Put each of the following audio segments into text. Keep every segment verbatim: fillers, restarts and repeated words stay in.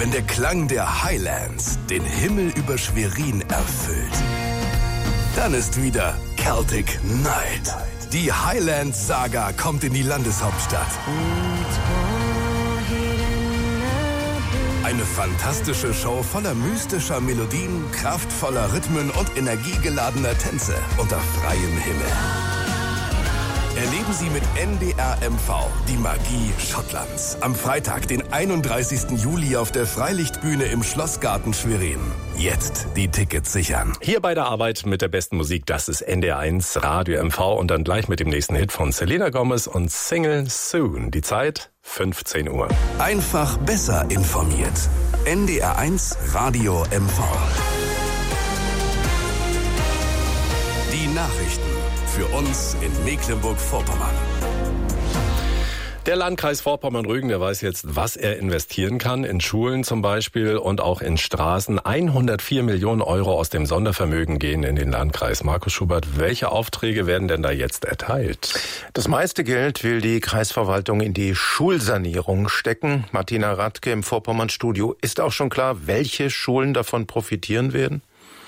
wenn der Klang der Highlands den Himmel über Schwerin erfüllt. Dann ist wieder Celtic Night. Die Highlands-Saga kommt in die Landeshauptstadt. Eine fantastische Show voller mystischer Melodien, kraftvoller Rhythmen und energiegeladener Tänze unter freiem Himmel. Erleben Sie mit N D R M V die Magie Schottlands. Am Freitag, den einunddreißigsten Juli auf der Freilichtbühne im Schlossgarten Schwerin. Jetzt die Tickets sichern. Hier bei der Arbeit mit der besten Musik, das ist N D R eins Radio M V und dann gleich mit dem nächsten Hit von Selena Gomez und Single Soon. Die Zeit fünfzehn Uhr. Einfach besser informiert. N D R eins Radio M V. Die Nachrichten für uns in Mecklenburg-Vorpommern. Der Landkreis Vorpommern-Rügen, der weiß jetzt, was er investieren kann, in Schulen zum Beispiel und auch in Straßen. hundertvier Millionen Euro aus dem Sondervermögen gehen in den Landkreis. Markus Schubert, welche Aufträge werden denn da jetzt erteilt? Das meiste Geld will die Kreisverwaltung in die Schulsanierung stecken. Martina Radke im Vorpommern-Studio. Ist auch schon klar, welche Schulen davon profitieren werden?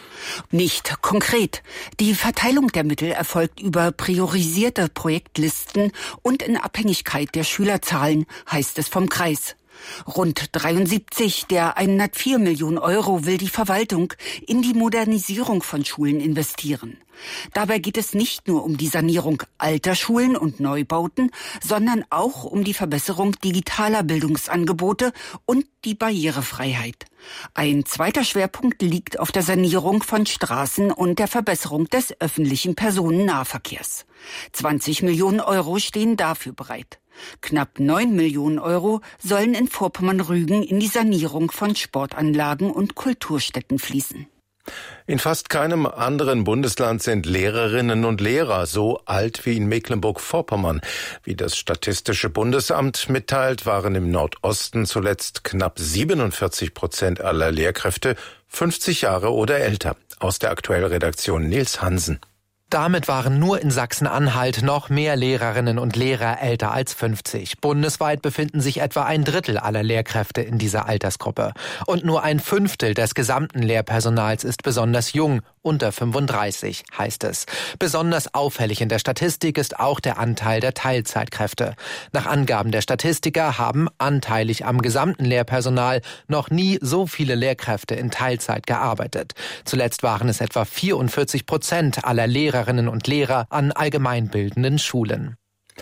Nicht konkret. Die Verteilung der Mittel erfolgt über priorisierte Projektlisten und in Abhängigkeit der Schülerzahlen, heißt es vom Kreis. Rund dreiundsiebzig der hundertvier Millionen Euro will die Verwaltung in die Modernisierung von Schulen investieren. Dabei geht es nicht nur um die Sanierung alter Schulen und Neubauten, sondern auch um die Verbesserung digitaler Bildungsangebote und die Barrierefreiheit. Ein zweiter Schwerpunkt liegt auf der Sanierung von Straßen und der Verbesserung des öffentlichen Personennahverkehrs. zwanzig Millionen Euro stehen dafür bereit. Knapp neun Millionen Euro sollen in Vorpommern-Rügen in die Sanierung von Sportanlagen und Kulturstätten fließen. In fast keinem anderen Bundesland sind Lehrerinnen und Lehrer so alt wie in Mecklenburg-Vorpommern. Wie das Statistische Bundesamt mitteilt, waren im Nordosten zuletzt knapp siebenundvierzig Prozent aller Lehrkräfte fünfzig Jahre oder älter. Aus der Aktuellredaktion Nils Hansen. Damit waren nur in Sachsen-Anhalt noch mehr Lehrerinnen und Lehrer älter als fünfzig. Bundesweit befinden sich etwa ein Drittel aller Lehrkräfte in dieser Altersgruppe. Und nur ein Fünftel des gesamten Lehrpersonals ist besonders jung, unter fünfunddreißig, heißt es. Besonders auffällig in der Statistik ist auch der Anteil der Teilzeitkräfte. Nach Angaben der Statistiker haben anteilig am gesamten Lehrpersonal noch nie so viele Lehrkräfte in Teilzeit gearbeitet. Zuletzt waren es etwa vierundvierzig Prozent aller Lehrerinnen und Lehrer an allgemeinbildenden Schulen.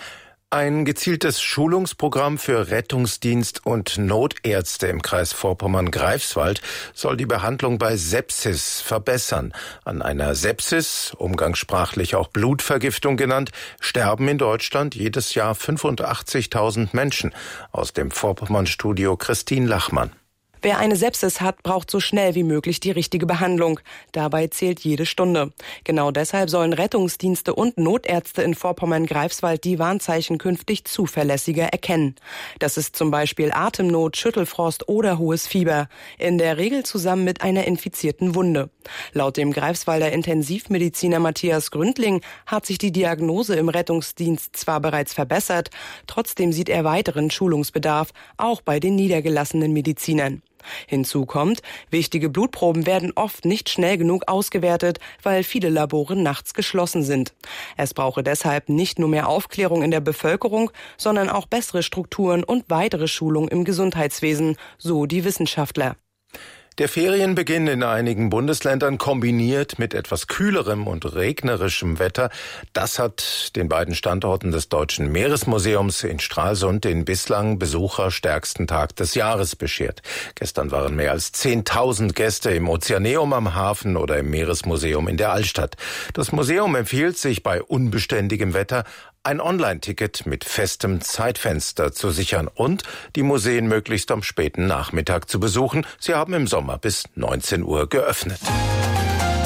Ein gezieltes Schulungsprogramm für Rettungsdienst und Notärzte im Kreis Vorpommern-Greifswald soll die Behandlung bei Sepsis verbessern. An einer Sepsis, umgangssprachlich auch Blutvergiftung genannt, sterben in Deutschland jedes Jahr fünfundachtzigtausend Menschen. Aus dem Vorpommern-Studio Christine Lachmann. Wer eine Sepsis hat, braucht so schnell wie möglich die richtige Behandlung. Dabei zählt jede Stunde. Genau deshalb sollen Rettungsdienste und Notärzte in Vorpommern-Greifswald die Warnzeichen künftig zuverlässiger erkennen. Das ist zum Beispiel Atemnot, Schüttelfrost oder hohes Fieber. In der Regel zusammen mit einer infizierten Wunde. Laut dem Greifswalder Intensivmediziner Matthias Gründling hat sich die Diagnose im Rettungsdienst zwar bereits verbessert, trotzdem sieht er weiteren Schulungsbedarf, auch bei den niedergelassenen Medizinern. Hinzu kommt, wichtige Blutproben werden oft nicht schnell genug ausgewertet, weil viele Labore nachts geschlossen sind. Es brauche deshalb nicht nur mehr Aufklärung in der Bevölkerung, sondern auch bessere Strukturen und weitere Schulung im Gesundheitswesen, so die Wissenschaftler. Der Ferienbeginn in einigen Bundesländern kombiniert mit etwas kühlerem und regnerischem Wetter, das hat den beiden Standorten des Deutschen Meeresmuseums in Stralsund den bislang besucherstärksten Tag des Jahres beschert. Gestern waren mehr als zehntausend Gäste im Ozeaneum am Hafen oder im Meeresmuseum in der Altstadt. Das Museum empfiehlt sich bei unbeständigem Wetter, ein Online-Ticket mit festem Zeitfenster zu sichern und die Museen möglichst am späten Nachmittag zu besuchen. Sie haben im Sommer bis neunzehn Uhr geöffnet.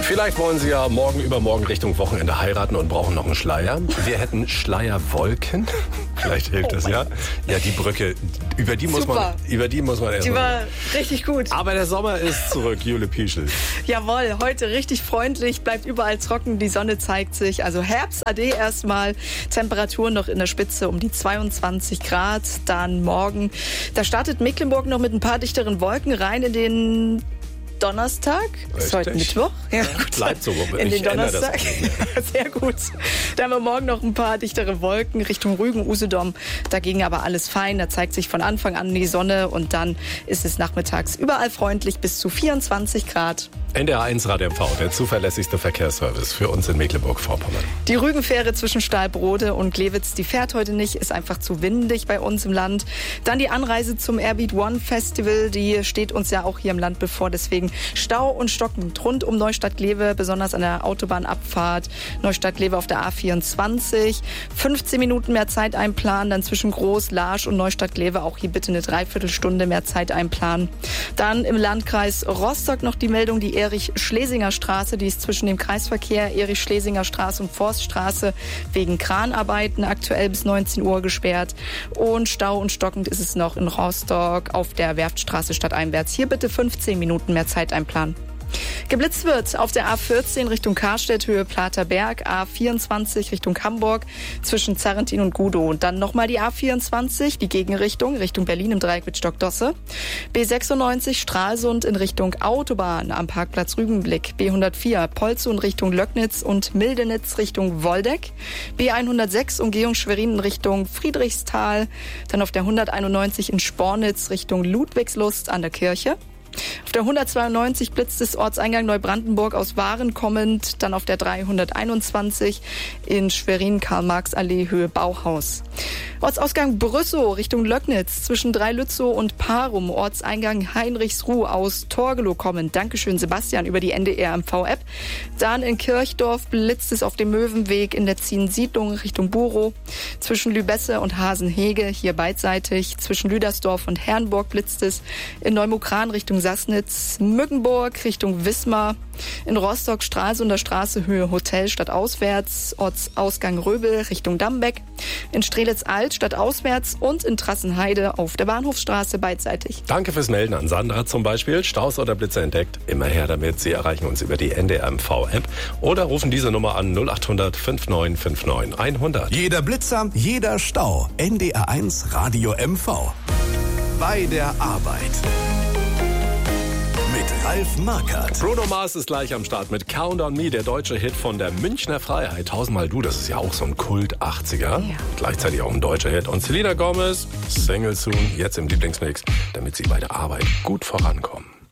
Vielleicht wollen Sie ja morgen, übermorgen Richtung Wochenende heiraten und brauchen noch einen Schleier. Wir hätten Schleierwolken. Vielleicht hilft das, oh ja. Ja, die Brücke, über die muss Super. man, über die muss man erst Die mal. war richtig gut. Aber der Sommer ist zurück, Jule Pieschel. Jawohl, heute richtig freundlich, bleibt überall trocken, die Sonne zeigt sich. Also Herbst, Ade erstmal. Temperaturen noch in der Spitze um die zweiundzwanzig Grad. Dann morgen, da startet Mecklenburg noch mit ein paar dichteren Wolken rein in den Donnerstag. Richtig. Ist heute Mittwoch? Ja, gut. Bleibt so. In Ich den ändere das Donnerstag. Sehr gut. Da haben wir morgen noch ein paar dichtere Wolken Richtung Rügen, Usedom. Dagegen aber alles fein. Da zeigt sich von Anfang an die Sonne und dann ist es nachmittags überall freundlich bis zu vierundzwanzig Grad. N D R eins Radio M V, der zuverlässigste Verkehrsservice für uns in Mecklenburg-Vorpommern. Die Rügenfähre zwischen Stahlbrode und Glewitz, die fährt heute nicht, ist einfach zu windig bei uns im Land. Dann die Anreise zum Airbeat One Festival, die steht uns ja auch hier im Land bevor. Deswegen Stau und stockend rund um Neustadt-Glewe, besonders an der Autobahnabfahrt Neustadt-Glewe auf der A vierundzwanzig. fünfzehn Minuten mehr Zeit einplanen, dann zwischen Groß, Laasch und Neustadt-Glewe auch hier bitte eine Dreiviertelstunde mehr Zeit einplanen. Dann im Landkreis Rostock noch die Meldung, die Erich-Schlesinger Straße, die ist zwischen dem Kreisverkehr Erich-Schlesinger Straße und Forststraße wegen Kranarbeiten aktuell bis neunzehn Uhr gesperrt. Und Stau und stockend ist es noch in Rostock auf der Werftstraße stadteinwärts. Hier bitte fünfzehn Minuten mehr Zeit einplanen. Geblitzt wird auf der A vierzehn Richtung Karstedt, Höhe Platerberg, A vierundzwanzig Richtung Hamburg, zwischen Zarrentin und Gudow. Und dann nochmal die A vierundzwanzig, die Gegenrichtung, Richtung Berlin im Dreieck mit Stockdosse. B sechsundneunzig Stralsund in Richtung Autobahn am Parkplatz Rügenblick. B hundertvier Polzun Richtung Löcknitz und Mildenitz Richtung Woldeck. B hundertsechs Umgehung Schwerin in Richtung Friedrichsthal. Dann auf der hunderteinundneunzig in Spornitz Richtung Ludwigslust an der Kirche. Auf der hundertzweiundneunzig blitzt es Ortseingang Neubrandenburg aus Waren kommend, dann auf der dreihunderteinundzwanzig in Schwerin Karl-Marx-Allee Höhe Bauhaus. Ortsausgang Brüssow Richtung Löcknitz zwischen Dreilützow und Parum, Ortseingang Heinrichsruh aus Torgelow kommend. Dankeschön Sebastian über die N D R M V-App. Dann in Kirchdorf blitzt es auf dem Möwenweg in der Ziehen-Siedlung Richtung Burow. Zwischen Lübesse und Hasenhege hier beidseitig. Zwischen Lüdersdorf und Herrenburg blitzt es. In Neumukran Richtung Sassnitz, Mückenburg Richtung Wismar, in Rostock Stralsunder Straße Höhe Hotel stadtauswärts, Ortsausgang Röbel Richtung Dambeck, in Strelitz-Alt stadtauswärts und in Trassenheide auf der Bahnhofsstraße beidseitig. Danke fürs Melden an Sandra zum Beispiel. Staus oder Blitze entdeckt? Immer her damit. Sie erreichen uns über die N D R M V-App oder rufen diese Nummer an null acht hundert fünfundneunzig neunundfünfzig hundert. Jeder Blitzer, jeder Stau. N D R eins Radio M V. Bei der Arbeit. Mit Ralf Markert. Bruno Mars ist gleich am Start mit Count on Me, der deutsche Hit von der Münchner Freiheit. Tausendmal du, das ist ja auch so ein Kult-achtziger. Ja. Gleichzeitig auch ein deutscher Hit. Und Selena Gomez, Single Soon, jetzt im Lieblingsmix, damit sie bei der Arbeit gut vorankommen.